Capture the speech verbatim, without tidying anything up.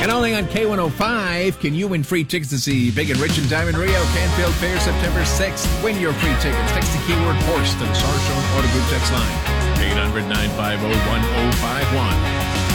And only on K one oh five can you win free tickets to see Big and Rich and Diamond Rio Canfield Fair September sixth. Win your free tickets. Text the keyword horse to the Sarshone Auto Group text line eight hundred, nine five zero, one zero five one.